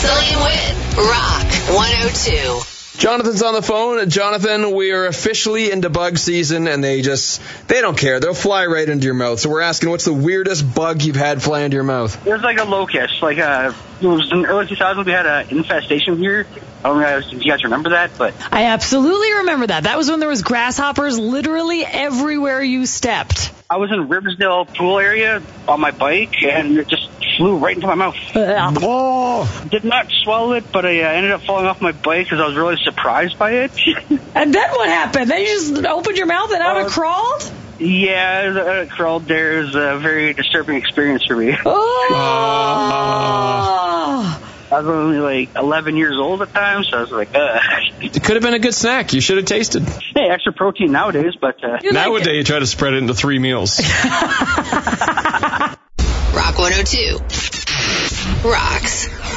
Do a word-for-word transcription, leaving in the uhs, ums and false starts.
Jillian Whitt, Rock one oh two. Jonathan's on the phone. Jonathan, we are officially into bug season, and they just, they don't care. They'll fly right into your mouth. So we're asking, what's the weirdest bug you've had fly into your mouth? It was like a locust. Like a, it was in the early two thousands, we had an infestation here. I don't know if you guys remember that, but... I absolutely remember that. That was when there was grasshoppers literally everywhere you stepped. I was in Riverdale pool area on my bike, and it just flew right into my mouth. Uh, Oh! Did not swallow it, but I uh, ended up falling off my bike because I was really surprised by it. And then what happened? Then you just opened your mouth and out Uh, it crawled? Yeah, it crawled there. It was a very disturbing experience for me. Oh! I was only like eleven years old at the time, so I was like, uh. It could have been a good snack. You should have tasted. Hey, extra protein nowadays, but... Uh, You like Nowadays, it. you try to spread it into three meals. Rock one oh two. Rocks.